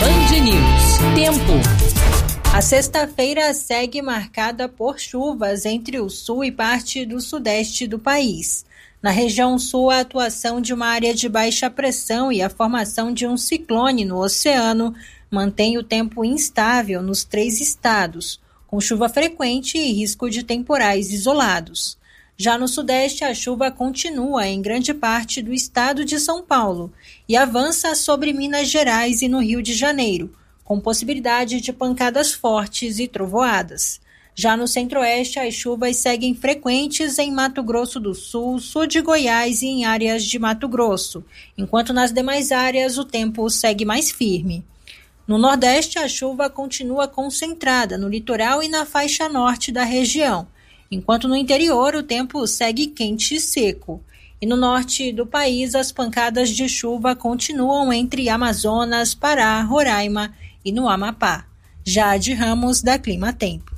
Band News. Tempo. A sexta-feira segue marcada por chuvas entre o sul e parte do sudeste do país. Na região sul, a atuação de uma área de baixa pressão e a formação de um ciclone no oceano mantém o tempo instável nos 3 estados, com chuva frequente e risco de temporais isolados. Já no sudeste, a chuva continua em grande parte do estado de São Paulo e avança sobre Minas Gerais e no Rio de Janeiro, com possibilidade de pancadas fortes e trovoadas. Já no centro-oeste, as chuvas seguem frequentes em Mato Grosso do Sul, sul de Goiás e em áreas de Mato Grosso, enquanto nas demais áreas o tempo segue mais firme. No Nordeste, a chuva continua concentrada no litoral e na faixa norte da região, enquanto no interior o tempo segue quente e seco. E no norte do país, as pancadas de chuva continuam entre Amazonas, Pará, Roraima e no Amapá. Jade Ramos, da Clima Tempo.